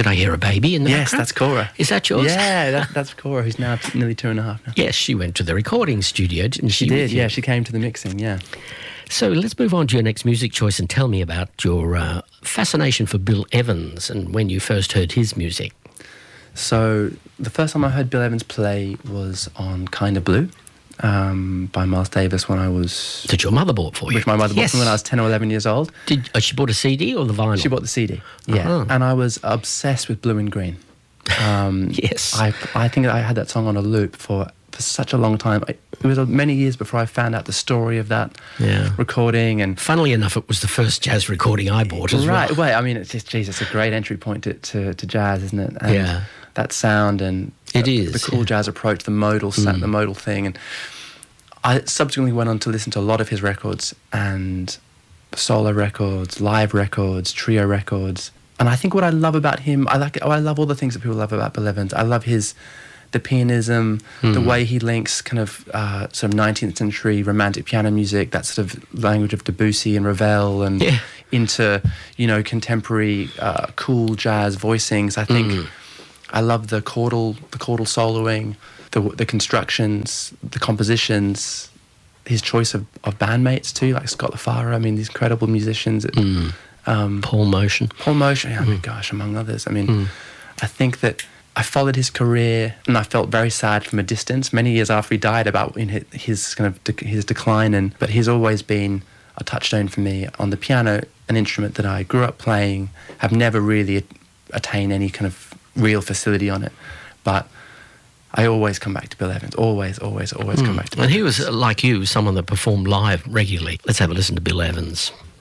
Could I Hear a Baby in the Yes, background? that's Cora. Is that yours? Yeah, that's Cora, who's now nearly 2.5 now. Yes, she went to the recording studio, didn't she? She did, with you? yeah. She came to the mixing, yeah. So let's move on to your next music choice and tell me about your fascination for Bill Evans and when you first heard his music. So the first time I heard Bill Evans play was on Kinda Blue by Miles Davis when I was... That your mother bought for you? Which my mother bought for me when I was 10 or 11 years old. She bought a CD or the vinyl? She bought the CD, yeah. Uh-huh. And I was obsessed with Blue and Green. Yes. I think I had that song on a loop for such a long time. It was many years before I found out the story of that recording. And funnily enough, it was the first jazz recording I bought as well. Right, well, I mean, it's just, geez, it's a great entry point to jazz, isn't it? And yeah. That sound and the cool jazz approach, the modal thing. And I subsequently went on to listen to a lot of his records and solo records, live records, trio records. And I think what I love about him, I love all the things that people love about Bill Evans. I love the pianism, the way he links kind of sort of 19th century romantic piano music, that sort of language of Debussy and Ravel, and into, contemporary cool jazz voicings. I think I love the chordal soloing, the constructions, the compositions, his choice of bandmates too, like Scott LaFaro. I mean, these incredible musicians. Paul Motion. Paul Motion, yeah, I mean, gosh, among others. I mean, I think that I followed his career and I felt very sad from a distance many years after he died about his kind of his decline. But he's always been a touchstone for me on the piano, an instrument that I grew up playing, have never really attained any kind of real facility on it. But I always come back to Bill Evans. Always come back to Bill Evans. And he was, like you, someone that performed live regularly. Let's have a listen to Bill Evans.